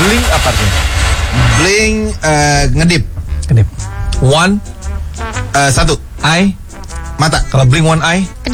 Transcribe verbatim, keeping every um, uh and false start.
Blink apa artinya? Blink uh, ngedip. Kedip. One Uh, satu eye. mata. Kalau blink one eye.